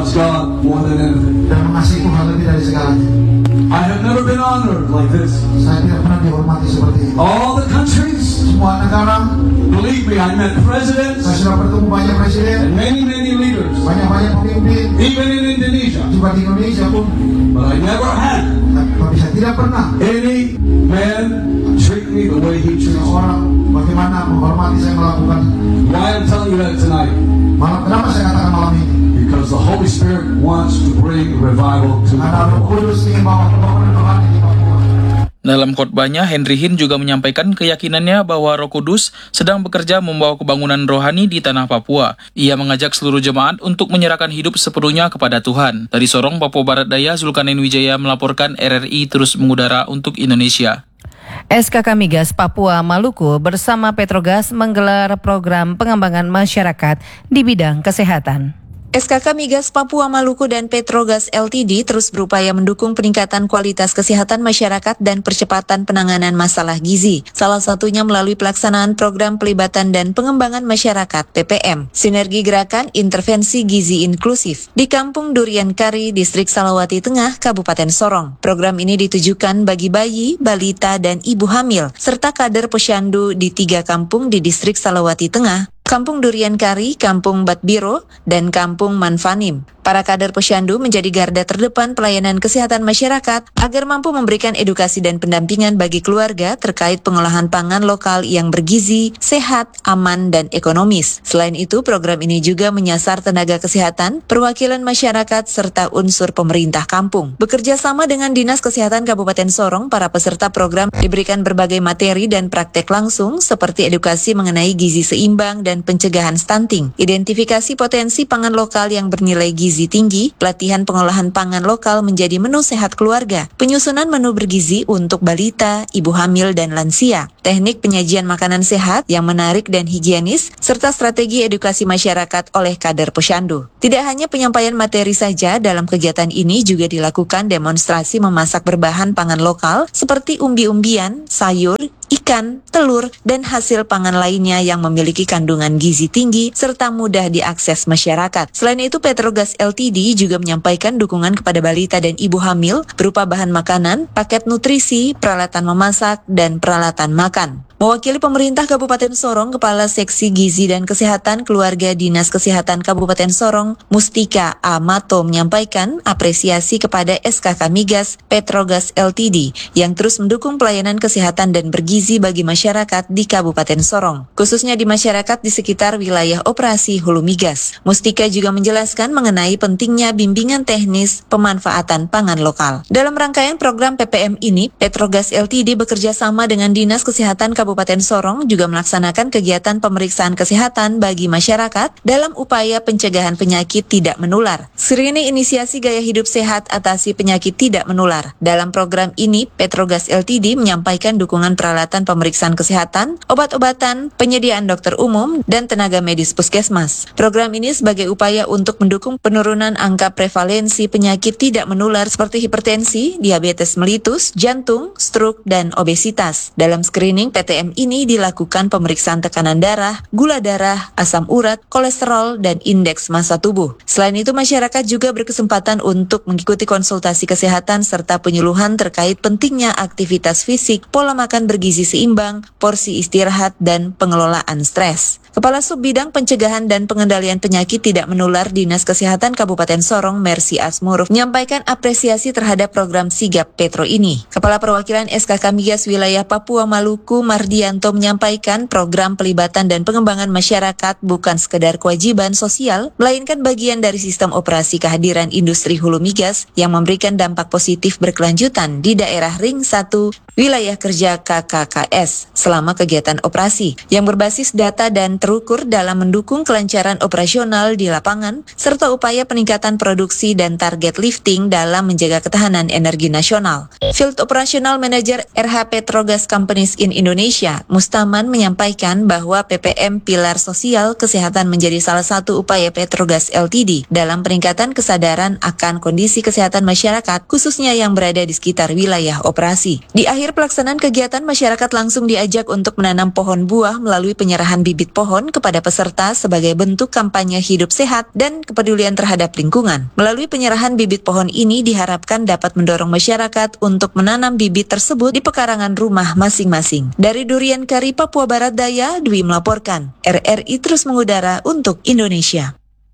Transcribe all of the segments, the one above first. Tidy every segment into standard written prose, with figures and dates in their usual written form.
loves God more than anything. Dan mengasihi Tuhan lebih dari segalanya. I have never been honored like this. Saya tidak pernah dihormati seperti ini. All the countries, Semua negara, believe me, I met presidents saya sudah bertemu banyak presiden, and many leaders, banyak pemimpin, even in Indonesia. juga di Indonesia pun. But I never had Tapi saya tidak pernah any man treat me the way he treats me. orang bagaimana menghormati saya melakukan. Why I'm telling you that tonight? Kenapa saya katakan malam ini? Because the Holy Spirit wants to bring revival to the Karena Roh people. Kudus ingin bawa pembangunan rohani di Papua. Dalam khotbahnya, Henry Hinn juga menyampaikan keyakinannya bahwa Roh Kudus sedang bekerja membawa kebangunan rohani di tanah Papua. Ia mengajak seluruh jemaat untuk menyerahkan hidup sepenuhnya kepada Tuhan. Dari Sorong, Papua Barat Daya, Zulkarnain Wijaya melaporkan RRI terus mengudara untuk Indonesia. SKK Migas Papua Maluku bersama Petrogas menggelar program pengembangan masyarakat di bidang kesehatan. SKK Migas Papua Maluku dan Petrogas Ltd terus berupaya mendukung peningkatan kualitas kesehatan masyarakat dan percepatan penanganan masalah gizi. Salah satunya melalui pelaksanaan program pelibatan dan pengembangan masyarakat (PPM), Sinergi Gerakan Intervensi Gizi Inklusif di Kampung Durian Kari, Distrik Salawati Tengah, Kabupaten Sorong. Program ini ditujukan bagi bayi, balita, dan ibu hamil, serta kader posyandu di 3 kampung di Distrik Salawati Tengah, Kampung Durian Kari, Kampung Batbiro, dan Kampung Manfanim. Para kader posyandu menjadi garda terdepan pelayanan kesehatan masyarakat agar mampu memberikan edukasi dan pendampingan bagi keluarga terkait pengolahan pangan lokal yang bergizi, sehat, aman, dan ekonomis. Selain itu, program ini juga menyasar tenaga kesehatan, perwakilan masyarakat, serta unsur pemerintah kampung. Bekerja sama dengan Dinas Kesehatan Kabupaten Sorong, para peserta program diberikan berbagai materi dan praktek langsung seperti edukasi mengenai gizi seimbang dan pencegahan stunting, identifikasi potensi pangan lokal yang bernilai gizi tinggi, pelatihan pengolahan pangan lokal menjadi menu sehat keluarga, penyusunan menu bergizi untuk balita, ibu hamil, dan lansia, teknik penyajian makanan sehat yang menarik dan higienis, serta strategi edukasi masyarakat oleh kader posyandu. Tidak hanya penyampaian materi saja, dalam kegiatan ini juga dilakukan demonstrasi memasak berbahan pangan lokal seperti umbi-umbian, sayur, ikan, telur, dan hasil pangan lainnya yang memiliki kandungan gizi tinggi serta mudah diakses masyarakat. Selain itu, Petrogas Ltd juga menyampaikan dukungan kepada balita dan ibu hamil berupa bahan makanan, paket nutrisi, peralatan memasak, dan peralatan makan. Mewakili pemerintah Kabupaten Sorong, Kepala Seksi Gizi dan Kesehatan Keluarga Dinas Kesehatan Kabupaten Sorong, Mustika Amato, menyampaikan apresiasi kepada SKK Migas Petrogas Ltd yang terus mendukung pelayanan kesehatan dan bergizi bagi masyarakat di Kabupaten Sorong, khususnya di masyarakat di sekitar wilayah operasi Hulu Migas. Mustika juga menjelaskan mengenai pentingnya bimbingan teknis pemanfaatan pangan lokal. Dalam rangkaian program PPM ini, Petrogas Ltd bekerja sama dengan Dinas Kesehatan Kabupaten Sorong juga melaksanakan kegiatan pemeriksaan kesehatan bagi masyarakat dalam upaya pencegahan penyakit tidak menular. Screening inisiasi gaya hidup sehat atasi penyakit tidak menular. Dalam program ini, Petrogas Ltd menyampaikan dukungan peralatan pemeriksaan kesehatan, obat-obatan, penyediaan dokter umum, dan tenaga medis puskesmas. Program ini sebagai upaya untuk mendukung penurunan angka prevalensi penyakit tidak menular seperti hipertensi, diabetes melitus, jantung, stroke, dan obesitas. Dalam screening PTM ini dilakukan pemeriksaan tekanan darah, gula darah, asam urat, kolesterol, dan indeks massa tubuh. Selain itu, masyarakat juga berkesempatan untuk mengikuti konsultasi kesehatan serta penyuluhan terkait pentingnya aktivitas fisik, pola makan bergizi seimbang, porsi istirahat, dan pengelolaan stres. Kepala Subbidang Pencegahan dan Pengendalian Penyakit Tidak Menular Dinas Kesehatan Kabupaten Sorong, Mercy Asmuruf, menyampaikan apresiasi terhadap program Sigap Petro ini. Kepala Perwakilan SKK Migas Wilayah Papua Maluku, Mardianto, menyampaikan program pelibatan dan pengembangan masyarakat bukan sekedar kewajiban sosial, melainkan bagian dari sistem operasi kehadiran industri hulu migas yang memberikan dampak positif berkelanjutan di daerah Ring 1, wilayah kerja KKKS selama kegiatan operasi, yang berbasis data dan terukur dalam mendukung kelancaran operasional di lapangan, serta upaya peningkatan produksi dan target lifting dalam menjaga ketahanan energi nasional. Field Operational Manager RH Petrogas Companies in Indonesia, Mustaman, menyampaikan bahwa PPM Pilar Sosial Kesehatan menjadi salah satu upaya Petrogas Ltd dalam peningkatan kesadaran akan kondisi kesehatan masyarakat, khususnya yang berada di sekitar wilayah operasi. Di akhir pelaksanaan kegiatan, masyarakat langsung diajak untuk menanam pohon buah melalui penyerahan bibit pohon pohon kepada peserta sebagai bentuk kampanye hidup sehat dan kepedulian terhadap lingkungan. Melalui penyerahan bibit pohon ini diharapkan dapat mendorong masyarakat untuk menanam bibit tersebut di pekarangan rumah masing-masing. Dari Durian Kari, Papua Barat Daya, Dwi melaporkan. RRI terus mengudara untuk Indonesia.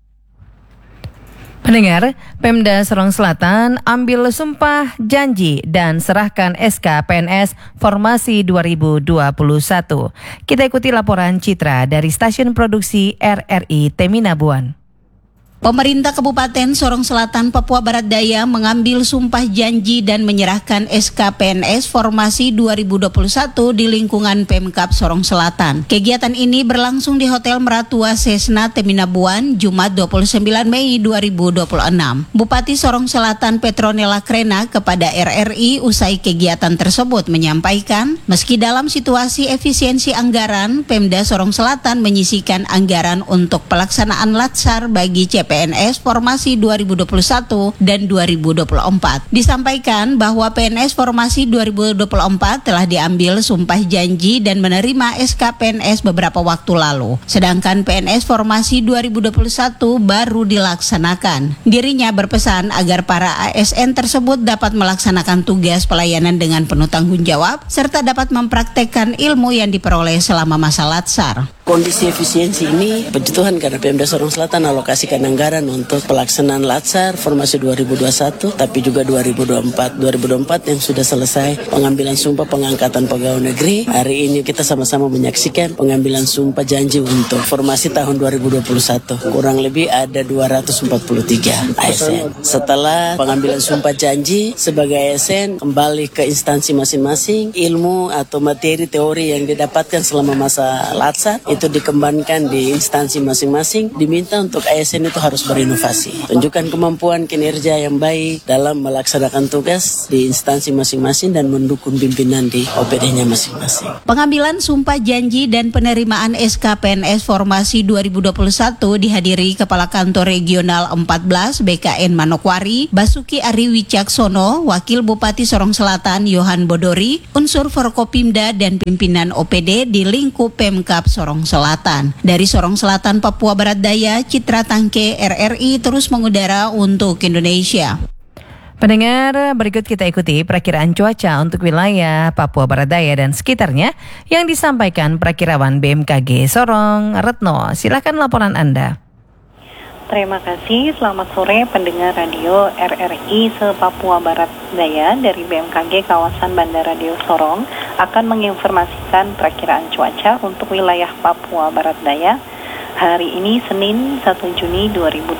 Pendengar, Pemda Sorong Selatan ambil sumpah janji dan serahkan SK PNS Formasi 2021. Kita ikuti laporan Citra dari stasiun produksi RRI Teminabuan. Pemerintah Kabupaten Sorong Selatan, Papua Barat Daya mengambil sumpah janji dan menyerahkan SK PNS Formasi 2021 di lingkungan Pemkab Sorong Selatan. Kegiatan ini berlangsung di Hotel Meratua Sesna Teminabuan, Jumat 29 Mei 2026. Bupati Sorong Selatan Petronella Krena kepada RRI usai kegiatan tersebut menyampaikan, meski dalam situasi efisiensi anggaran, Pemda Sorong Selatan menyisihkan anggaran untuk pelaksanaan latsar bagi PNS Formasi 2021 dan 2024. Disampaikan bahwa PNS Formasi 2024 telah diambil sumpah janji dan menerima SK PNS beberapa waktu lalu. Sedangkan PNS Formasi 2021 baru dilaksanakan. Dirinya berpesan agar para ASN tersebut dapat melaksanakan tugas pelayanan dengan penuh tanggung jawab serta dapat mempraktekkan ilmu yang diperoleh selama masa latsar. Kondisi efisiensi ini puji Tuhan karena Pemda Sorong Selatan alokasikan anggaran untuk pelaksanaan latsar Formasi 2021 tapi juga 2024 yang sudah selesai pengambilan sumpah pengangkatan pegawai negeri. Hari ini kita sama-sama menyaksikan pengambilan sumpah janji untuk formasi tahun 2021. Kurang lebih ada 243 ASN. Setelah pengambilan sumpah janji sebagai ASN kembali ke instansi masing-masing, ilmu atau materi teori yang didapatkan selama masa latsar itu dikembangkan di instansi masing-masing. Diminta untuk ASN itu harus berinovasi, tunjukkan kemampuan kinerja yang baik dalam melaksanakan tugas di instansi masing-masing dan mendukung pimpinan di OPD-nya masing-masing. Pengambilan sumpah janji dan penerimaan SK PNS Formasi 2021 dihadiri Kepala Kantor Regional 14 BKN Manokwari, Basuki Ari Wicaksono, Wakil Bupati Sorong Selatan Yohan Bodori, unsur Forkopimda dan pimpinan OPD di lingkup Pemkab Sorong Selatan. Dari Sorong Selatan, Papua Barat Daya, Citra Tangke, RRI terus mengudara untuk Indonesia. Pendengar, berikut kita ikuti perakiraan cuaca untuk wilayah Papua Barat Daya dan sekitarnya yang disampaikan Perakirawan BMKG Sorong, Retno. Silakan laporan Anda. Terima kasih, selamat sore pendengar radio RRI se-Papua Barat Daya dari BMKG kawasan Bandara Deo Sorong akan menginformasikan perakiraan cuaca untuk wilayah Papua Barat Daya hari ini Senin 1 Juni 2026.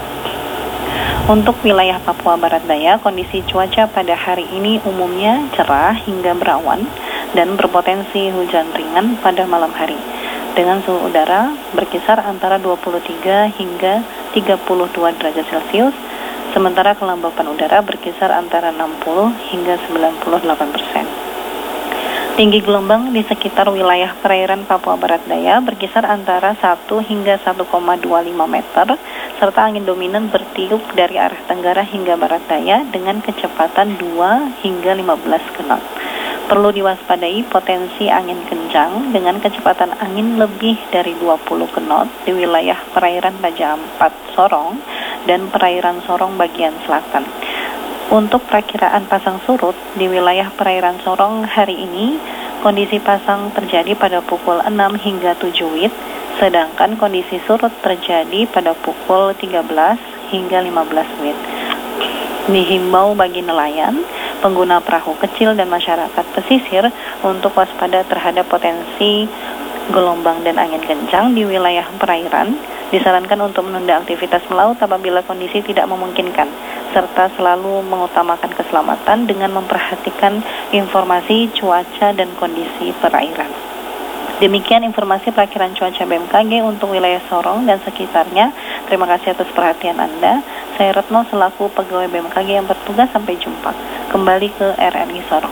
Untuk wilayah Papua Barat Daya, kondisi cuaca pada hari ini umumnya cerah hingga berawan dan berpotensi hujan ringan pada malam hari, dengan suhu udara berkisar antara 23 hingga 32 derajat Celcius, sementara kelembapan udara berkisar antara 60 hingga 98%. Tinggi gelombang di sekitar wilayah perairan Papua Barat Daya berkisar antara 1 hingga 1,25 meter, serta angin dominan bertiup dari arah tenggara hingga barat daya dengan kecepatan 2 hingga 15 knot. Perlu diwaspadai potensi angin kencang dengan kecepatan angin lebih dari 20 knot di wilayah perairan Raja Ampat Sorong dan perairan Sorong bagian selatan. Untuk perakiraan pasang surut di wilayah perairan Sorong hari ini, kondisi pasang terjadi pada pukul 6 hingga 7 WIB, sedangkan kondisi surut terjadi pada pukul 13 hingga 15 WIB. Dihimbau bagi nelayan, pengguna perahu kecil dan masyarakat pesisir untuk waspada terhadap potensi gelombang dan angin kencang di wilayah perairan. Disarankan untuk menunda aktivitas melaut apabila kondisi tidak memungkinkan, serta selalu mengutamakan keselamatan dengan memperhatikan informasi cuaca dan kondisi perairan. Demikian informasi perakiraan cuaca BMKG untuk wilayah Sorong dan sekitarnya. Terima kasih atas perhatian Anda. Saya Retno selaku pegawai BMKG yang bertugas. Sampai jumpa. Kembali ke RRI Sorong.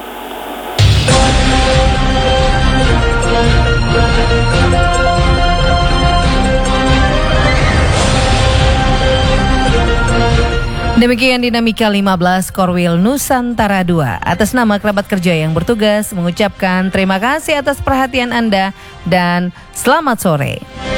Demikian dinamika 15 Korwil Nusantara 2. Atas nama kerabat kerja yang bertugas mengucapkan terima kasih atas perhatian Anda dan selamat sore.